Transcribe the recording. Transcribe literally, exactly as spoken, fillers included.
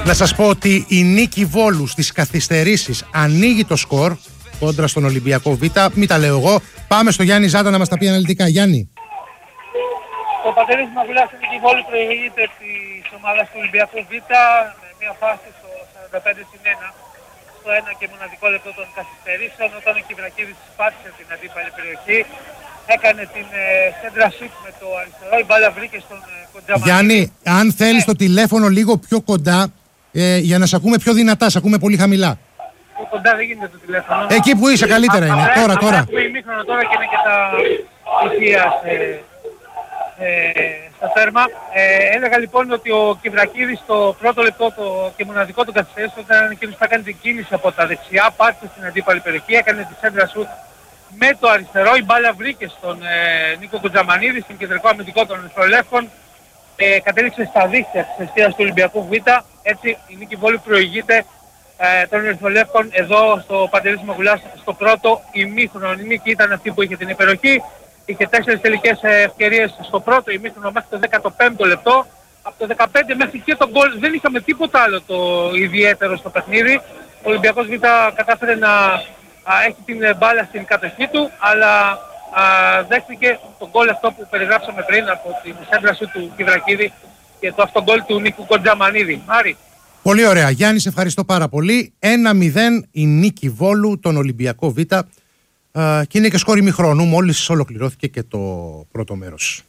Να σας πω ότι η νίκη Βόλου στις καθυστερήσεις ανοίγει το σκορ κόντρα στον Ολυμπιακό Β. Μην τα λέω εγώ. Πάμε στο Γιάννη Ζάτα να μας τα πει αναλυτικά. Γιάννη. Το Παντελής Μαγουλάς η νίκη Βόλου προηγείται της ομάδας του Ολυμπιακού Β με μια φάση στο σαράντα πέντε συν ένα στο ένα και μοναδικό λεπτό των καθυστερήσεων, όταν ο Κιβρακίδης σπάτησε την αντίπαλη περιοχή. Έκανε την σέντρα ε, σουτ με το αριστερό, η μπάλα βρήκε στον ε, Κοντζαμανίδη. Γιάννη, αν θέλεις ε, το τηλέφωνο λίγο πιο κοντά, ε, για να σε ακούμε πιο δυνατά, σε ακούμε πολύ χαμηλά. Πιο κοντά δεν γίνεται το τηλέφωνο. Εκεί που είσαι καλύτερα είναι, Α, τώρα, α, τώρα. Έχουμε ημίχρονο τώρα και είναι και τα ηχεία ε, ε, στο τέρμα. Ε, έλεγα λοιπόν ότι ο Κιβρακίδης στο πρώτο λεπτό το, και μοναδικό του καθυστερήσεων ήταν εκείνος που έκανε την κίνηση από τα δεξιά, πάτησε στην αντίπαλη περιοχή, έκανε τη σέντρα σουτ με το αριστερό, η μπάλα βρήκε στον ε, Νίκο Κοντζαμανίδη, στην κεντρικό αμυντικό των Ερυθρολεύκων, ε, κατέληξε στα δίχτυα της αιστείας του Ολυμπιακού Β. Έτσι η νίκη Βόλου προηγείται ε, των Ερυθρολεύκων εδώ στο Παντελής Μαγουλάς στο πρώτο ημίχρονο. Η νίκη ήταν αυτή που είχε την υπεροχή, είχε τέσσερις τελικές ευκαιρίες στο πρώτο ημίχρονο μέχρι το δέκατο πέμπτο λεπτό. Από το δεκαπέντε μέχρι και τον γκολ δεν είχαμε τίποτα άλλο το ιδιαίτερο στο παιχνίδι. Ο Ολυμπιακός Β κατάφερε να Α, έχει την μπάλα στην κατοχή του, αλλά α, δέχτηκε τον γκολ αυτό που περιγράψαμε πριν από την σέντρα σου του Κιβρακίδη και το αυτό γκολ του Νίκου Κοντζαμανίδη. Μάρη. Πολύ ωραία. Γιάννη, σε ευχαριστώ πάρα πολύ. ένα μηδέν η νίκη Βόλου, τον Ολυμπιακό Β. Α, και είναι και σκόρ ημιχρόνου, μόλις ολοκληρώθηκε και το πρώτο μέρος.